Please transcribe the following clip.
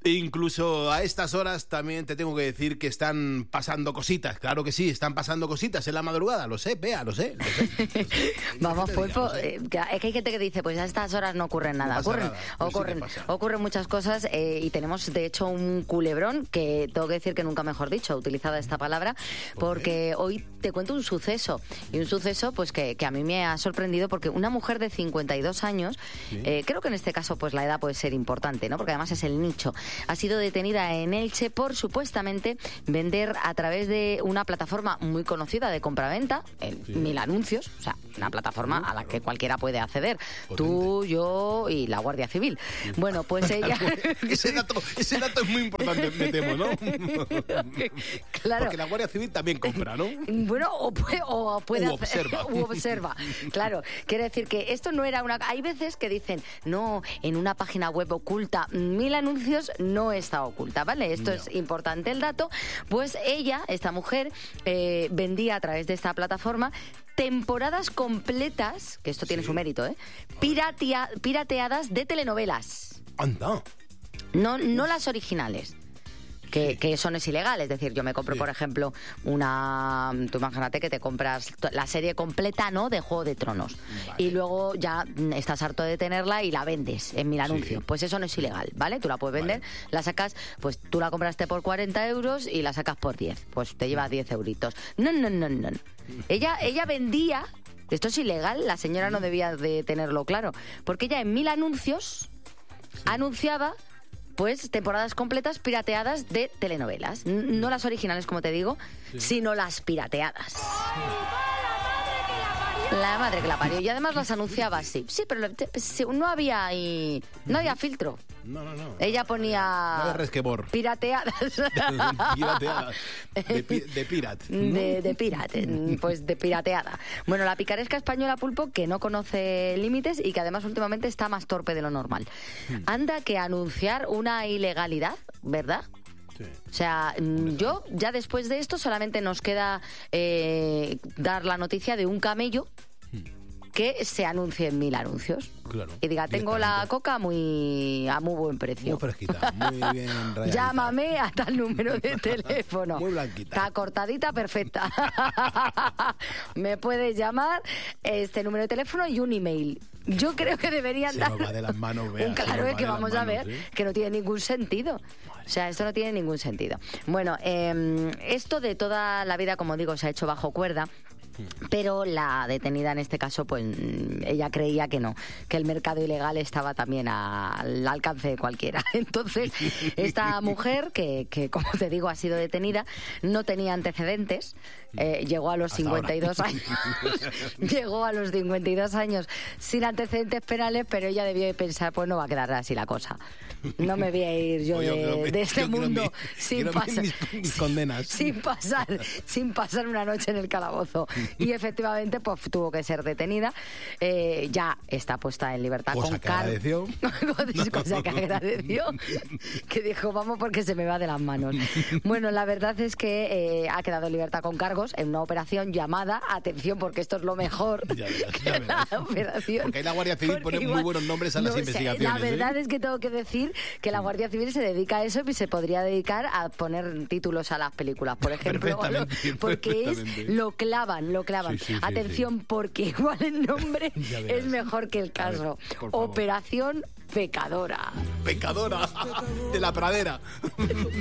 Incluso a estas horas también te tengo que decir que están pasando cositas. Claro que sí, están pasando cositas en la madrugada. Lo sé, Bea, lo sé. Vamos, Pulpo, es que hay gente que dice, pues a estas horas no ocurre nada. Ocurren muchas cosas y tenemos, de hecho, un culebrón que tengo que decir que nunca mejor dicho, utilizada esta palabra, porque hoy te cuento un suceso. Y un suceso pues que a mí me ha sorprendido porque una mujer de 52 años, creo que en este caso pues la edad puede ser importante, ¿no? Porque además es el nicho. Ha sido detenida en Elche por supuestamente vender a través de una plataforma muy conocida de compraventa, Mil Anuncios, o sea, una plataforma a la que cualquiera puede acceder. Potente. Tú, yo y la Guardia Civil. Bueno, pues ella... ese dato es muy importante, me temo, ¿no? Claro. Porque la Guardia Civil también compra, ¿no? Bueno, o puede hacer, observa. Claro, quiere decir que esto no era una... Hay veces que dicen, no, en una página web oculta, Mil Anuncios no está oculta, ¿vale? Esto es importante el dato. Pues ella, esta mujer, vendía a través de esta plataforma temporadas completas, que esto tiene su mérito, pirateadas de telenovelas. Anda. No las originales. Que eso no es ilegal, es decir, yo me compro, por ejemplo, tú imagínate que te compras la serie completa, ¿no?, de Juego de Tronos, y luego ya estás harto de tenerla y la vendes en Mil Anuncios, pues eso no es ilegal, ¿vale? Tú la puedes vender, la sacas, pues tú la compraste por 40 euros y la sacas por 10, pues te llevas 10 euritos. No. Ella vendía, esto es ilegal, la señora no debía de tenerlo claro, porque ella en Mil Anuncios anunciaba pues temporadas completas pirateadas de telenovelas. No las originales, como te digo, sino las pirateadas. La madre que la parió. Y además las anunciaba así. Sí, pero no había filtro. No. Ella ponía... No de resquemor. Pirateadas. Pirateadas. De pirate. De pirate. Pues de pirateada. Bueno, la picaresca española, Pulpo, que no conoce límites y que además últimamente está más torpe de lo normal. Anda que anunciar una ilegalidad, ¿verdad? Sí. O sea, yo ya después de esto solamente nos queda dar la noticia de un camello que se anuncie en Mil Anuncios. Claro. Y diga, tengo la coca a muy buen precio. Muy fresquita, muy bien rayadita. Llámame a tal número de teléfono. Muy blanquita. Está cortadita, perfecta. Me puedes llamar, este número de teléfono y un email. Yo creo que deberían dar... Se nos va de las manos, Bea. Claro, es que vamos a ver, que no tiene ningún sentido. O sea, esto no tiene ningún sentido. Bueno, esto de toda la vida, como digo, se ha hecho bajo cuerda. Pero la detenida en este caso, pues ella creía que no, que el mercado ilegal estaba también al alcance de cualquiera. Entonces, esta mujer, que como te digo, ha sido detenida, no tenía antecedentes, llegó a los 52 años. Llegó a los 52 años sin antecedentes penales, pero ella debió de pensar, pues no va a quedar así la cosa. No me voy a ir yo de este mundo sin pasar una noche en el calabozo. Y efectivamente pues tuvo que ser detenida. Ya está puesta en libertad con cargos. Cosa que agradeció, que dijo, vamos porque se me va de las manos. Bueno, la verdad es que ha quedado en libertad con cargos en una operación llamada, atención porque esto es lo mejor, ya verás. La operación, porque ahí la Guardia Civil pone muy buenos nombres a las investigaciones. La verdad es que tengo que decir que la Guardia Civil se dedica a eso y se podría dedicar a poner títulos a las películas, por ejemplo, porque lo clavan. Sí, atención, porque igual el nombre es mejor que el caso. Operación Pecadora. Pecadora de la pradera.